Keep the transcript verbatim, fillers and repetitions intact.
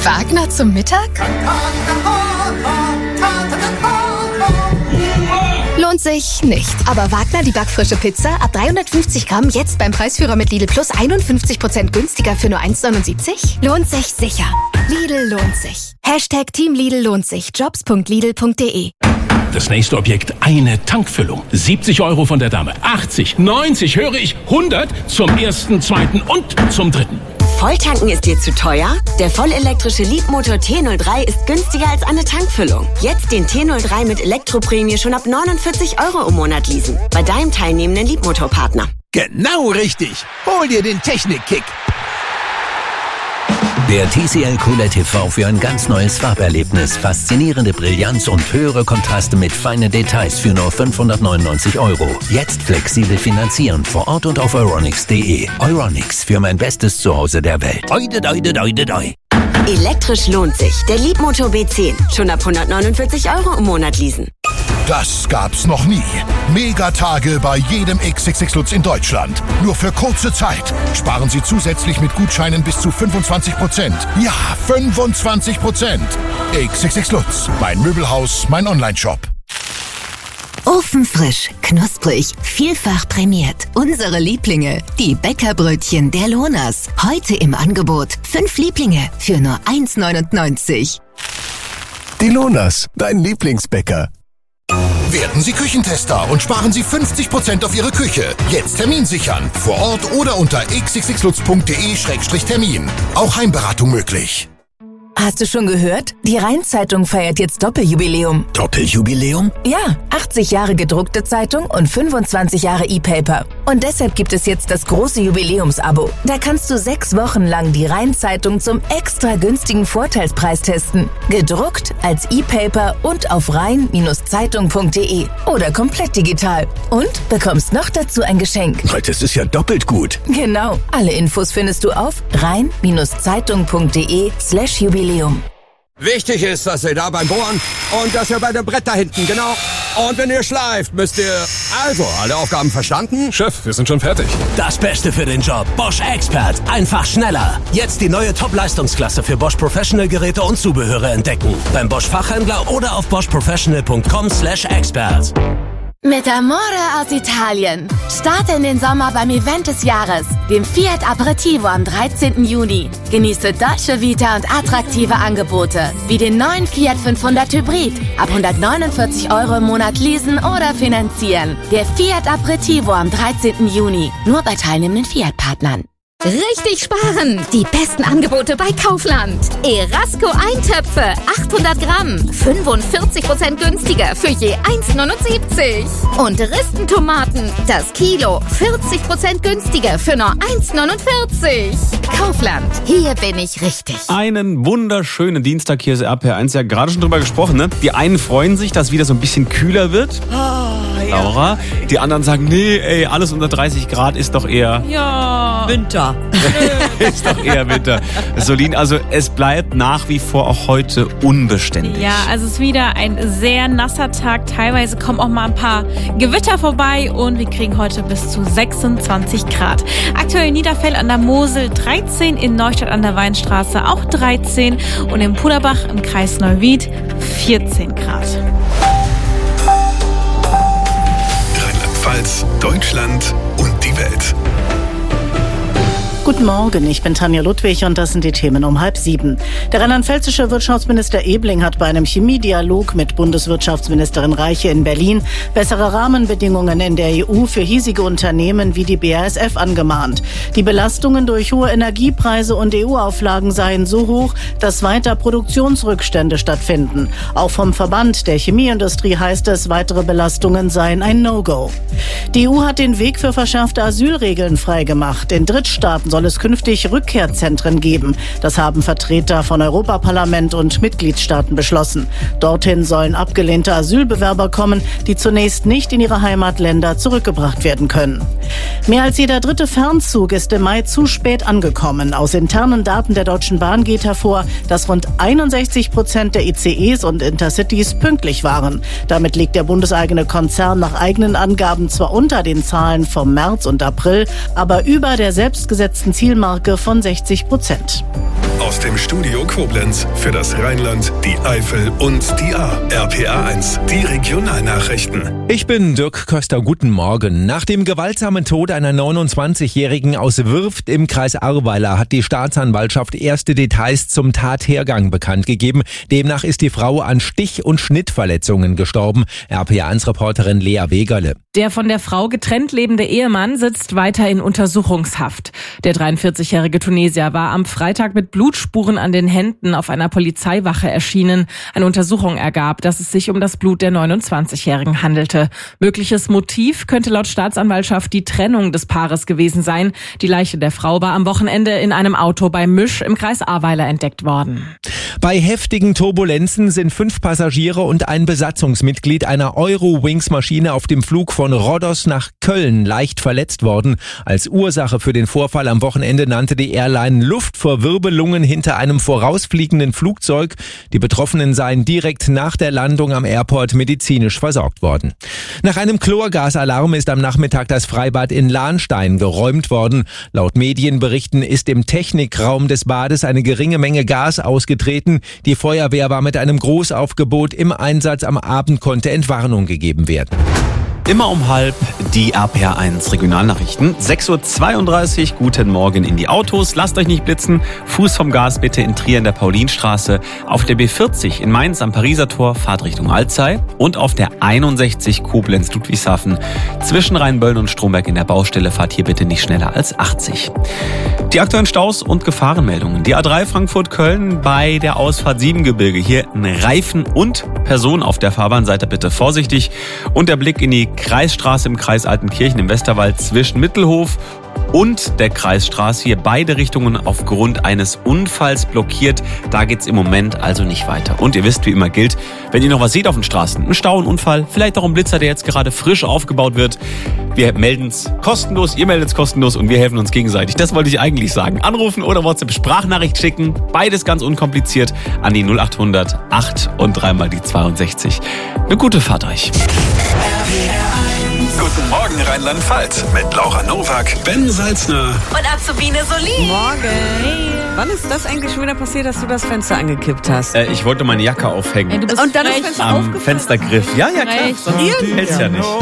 Wagner zum Mittag? Lohnt sich nicht. Aber Wagner, die backfrische Pizza, ab dreihundertfünfzig Gramm, jetzt beim Preisführer mit Lidl Plus einundfünfzig Prozent günstiger für nur eins neunundsiebzig? Lohnt sich sicher. Lidl lohnt sich. Hashtag Team Lidl lohnt sich. jobs punkt lidl punkt de. Das nächste Objekt, eine Tankfüllung. siebzig Euro von der Dame. achtzig, neunzig, höre ich, hundert zum ersten, zweiten und zum dritten. Volltanken ist dir zu teuer? Der vollelektrische Leapmotor T null drei ist günstiger als eine Tankfüllung. Jetzt den T null drei mit Elektroprämie schon ab neunundvierzig Euro im Monat leasen. Bei deinem teilnehmenden Leapmotor-Partner. Genau richtig. Hol dir den Technik-Kick. Der T C L Color T V für ein ganz neues Farberlebnis, faszinierende Brillanz und höhere Kontraste mit feinen Details für nur fünfhundertneunundneunzig Euro. Jetzt flexibel finanzieren vor Ort und auf euronics punkt de. Euronics, für mein bestes Zuhause der Welt. Oide, oide, oide, oide. Elektrisch lohnt sich. Der Leapmotor B zehn. Schon ab hundertneunundvierzig Euro im Monat leasen. Das gab's noch nie. Megatage bei jedem X X X Lutz in Deutschland. Nur für kurze Zeit. Sparen Sie zusätzlich mit Gutscheinen bis zu fünfundzwanzig Prozent. Ja, fünfundzwanzig Prozent. X X X Lutz. Mein Möbelhaus, mein Onlineshop. Ofenfrisch, knusprig, vielfach prämiert. Unsere Lieblinge, die Bäckerbrötchen der Lohners. Heute im Angebot. Fünf Lieblinge für nur eins neunundneunzig. Die Lohners, dein Lieblingsbäcker. Werden Sie Küchentester und sparen Sie fünfzig Prozent auf Ihre Küche. Jetzt Termin sichern. Vor Ort oder unter x x x lutz punkt de Schrägstrich Termin. Auch Heimberatung möglich. Hast du schon gehört? Die Rhein-Zeitung feiert jetzt Doppeljubiläum. Doppeljubiläum? Ja, achtzig Jahre gedruckte Zeitung und fünfundzwanzig Jahre E-Paper. Und deshalb gibt es jetzt das große Jubiläumsabo. Da kannst du sechs Wochen lang die Rhein-Zeitung zum extra günstigen Vorteilspreis testen. Gedruckt, als E-Paper und auf rhein Zeitung punkt de oder komplett digital. Und bekommst noch dazu ein Geschenk. Das ist ja doppelt gut. Genau. Alle Infos findest du auf rhein Zeitung punkt de slash Jubiläum. Wichtig ist, dass ihr da beim Bohren und dass ihr bei dem Brett da hinten, genau. Und wenn ihr schleift, müsst ihr... Also, alle Aufgaben verstanden? Chef, wir sind schon fertig. Das Beste für den Job. Bosch Expert. Einfach schneller. Jetzt die neue Top-Leistungsklasse für Bosch Professional Geräte und Zubehöre entdecken. Beim Bosch Fachhändler oder auf bosch professional punkt com slash expert. Mit Amore aus Italien. Starte in den Sommer beim Event des Jahres, dem Fiat Aperitivo am dreizehnten Juni. Genieße Dolce Vita und attraktive Angebote, wie den neuen Fiat fünfhundert Hybrid, ab hundertneunundvierzig Euro im Monat leasen oder finanzieren. Der Fiat Aperitivo am dreizehnten Juni, nur bei teilnehmenden Fiat-Partnern. Richtig sparen! Die besten Angebote bei Kaufland. Erasco Eintöpfe, achthundert Gramm, fünfundvierzig Prozent günstiger für je eins neunundsiebzig. Und Ristentomaten, das Kilo, vierzig Prozent günstiger für nur eins neunundvierzig. Kaufland, hier bin ich richtig. Einen wunderschönen Dienstag, hier ist R P R eins, ja gerade schon drüber gesprochen, ne? Die einen freuen sich, dass wieder so ein bisschen kühler wird. Oh, ja. Laura. Die anderen sagen, nee, ey, alles unter dreißig Grad ist doch eher... Ja, Winter. Ist doch eher Winter. Solin, also es bleibt nach wie vor auch heute unbeständig. Ja, also es ist wieder ein sehr nasser Tag. Teilweise kommen auch mal ein paar Gewitter vorbei und wir kriegen heute bis zu sechsundzwanzig Grad. Aktuell in Niederfell an der Mosel dreizehn, in Neustadt an der Weinstraße auch dreizehn und in Puderbach im Kreis Neuwied vierzehn Grad. Rheinland-Pfalz, Deutschland und die Welt. Guten Morgen, ich bin Tanja Ludwig und das sind die Themen um halb sieben. Der rheinland-pfälzische Wirtschaftsminister Ebling hat bei einem Chemiedialog mit Bundeswirtschaftsministerin Reiche in Berlin bessere Rahmenbedingungen in der E U für hiesige Unternehmen wie die B A S F angemahnt. Die Belastungen durch hohe Energiepreise und E U-Auflagen seien so hoch, dass weiter Produktionsrückstände stattfinden. Auch vom Verband der Chemieindustrie heißt es, weitere Belastungen seien ein No-Go. Die E U hat den Weg für verschärfte Asylregeln freigemacht. In Drittstaaten soll es künftig Rückkehrzentren geben. Das haben Vertreter von Europaparlament und Mitgliedstaaten beschlossen. Dorthin sollen abgelehnte Asylbewerber kommen, die zunächst nicht in ihre Heimatländer zurückgebracht werden können. Mehr als jeder dritte Fernzug ist im Mai zu spät angekommen. Aus internen Daten der Deutschen Bahn geht hervor, dass rund einundsechzig Prozent der I C Es und Intercities pünktlich waren. Damit liegt der bundeseigene Konzern nach eigenen Angaben zwar unter den Zahlen vom März und April, aber über der selbstgesetzten Zielmarke von sechzig Prozent. Aus Aus dem Studio Koblenz für das Rheinland, die Eifel und die A. R P A eins, die Regionalnachrichten. Ich bin Dirk Köster, guten Morgen. Nach dem gewaltsamen Tod einer neunundzwanzigjährigen aus Wirft im Kreis Ahrweiler hat die Staatsanwaltschaft erste Details zum Tathergang bekannt gegeben. Demnach ist die Frau an Stich- und Schnittverletzungen gestorben. R P A eins Reporterin Lea Wegerle. Der von der Frau getrennt lebende Ehemann sitzt weiter in Untersuchungshaft. Der dreiundvierzigjährige Tunesier war am Freitag mit Blutspuren an den Händen auf einer Polizeiwache erschienen. Eine Untersuchung ergab, dass es sich um das Blut der neunundzwanzigjährigen handelte. Mögliches Motiv könnte laut Staatsanwaltschaft die Trennung des Paares gewesen sein. Die Leiche der Frau war am Wochenende in einem Auto bei Misch im Kreis Ahrweiler entdeckt worden. Bei heftigen Turbulenzen sind fünf Passagiere und ein Besatzungsmitglied einer Eurowings-Maschine auf dem Flug von Rhodos nach Köln leicht verletzt worden. Als Ursache für den Vorfall am Wochenende nannte die Airline Luftverwirbelungen hinter einem vorausfliegenden Flugzeug. Die Betroffenen seien direkt nach der Landung am Airport medizinisch versorgt worden. Nach einem Chlorgasalarm ist am Nachmittag das Freibad in Lahnstein geräumt worden. Laut Medienberichten ist im Technikraum des Bades eine geringe Menge Gas ausgetreten. Die Feuerwehr war mit einem Großaufgebot im Einsatz. Am Abend konnte Entwarnung gegeben werden. Immer um halb die R P A eins Regionalnachrichten. sechs Uhr zweiunddreißig, guten Morgen in die Autos. Lasst euch nicht blitzen. Fuß vom Gas bitte in Trier in der Paulinstraße. Auf der B vierzig in Mainz am Pariser Tor, Fahrt Richtung Alzey. Und auf der einundsechzig Koblenz-Ludwigshafen zwischen Rheinböllen und Stromberg in der Baustelle. Fahrt hier bitte nicht schneller als achtzig. Die aktuellen Staus und Gefahrenmeldungen. Die A drei Frankfurt-Köln bei der Ausfahrt Siebengebirge. Hier ein Reifen und Person auf der Fahrbahnseite, bitte vorsichtig. Und der Blick in die Kreisstraße im Kreis Altenkirchen im Westerwald zwischen Mittelhof und der Kreisstraße. Hier beide Richtungen aufgrund eines Unfalls blockiert. Da geht's im Moment also nicht weiter. Und ihr wisst, wie immer gilt, wenn ihr noch was seht auf den Straßen, ein Stau, ein Unfall, vielleicht auch ein Blitzer, der jetzt gerade frisch aufgebaut wird, wir melden's kostenlos, ihr meldet's kostenlos und wir helfen uns gegenseitig. Das wollte ich eigentlich sagen. Anrufen oder WhatsApp-Sprachnachricht schicken. Beides ganz unkompliziert an die null achthundert acht und dreimal die zweiundsechzig. Eine gute Fahrt euch. Guten Morgen Rheinland-Pfalz mit Laura Nowak, Ben Salzner und Azubine Solin. Morgen. Hey. Wann ist das eigentlich schon wieder passiert, dass du das Fenster angekippt hast? Äh, ich wollte meine Jacke aufhängen. Ey, du bist und dann frech. Das Fenster am Fenstergriff. Ja, ja, klar. Sonst hält's ja nicht.